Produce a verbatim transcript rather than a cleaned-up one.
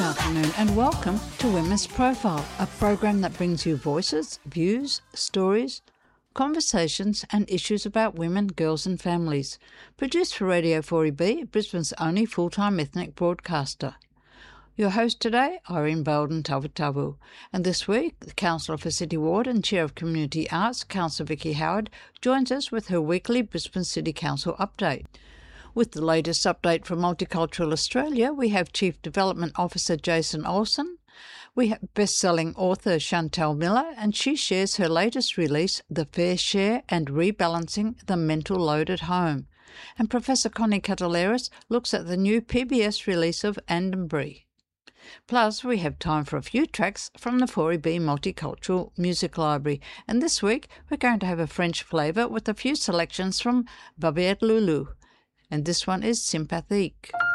afternoon and welcome to Women's Profile, a program that brings you voices, views, stories, conversations and issues about women, girls and families. Produced for Radio four E B, Brisbane's only full-time ethnic broadcaster. Your host today, Irene Belden Tavutavu. And this week, the Councillor for City Ward and Chair of Community Arts, Councillor Vicky Howard, joins us with her weekly Brisbane City Council update. With the latest update from Multicultural Australia, we have Chief Development Officer Jason Olsen. We have best-selling author Chantal Miller, and she shares her latest release, The Fair Share and Rebalancing the Mental Load at Home. And Professor Connie Cataleras looks at the new P B S release of Andambury. Plus, we have time for a few tracks from the four E B Multicultural Music Library. And this week, we're going to have a French flavour with a few selections from Babette Loulou. And this one is Sympathique.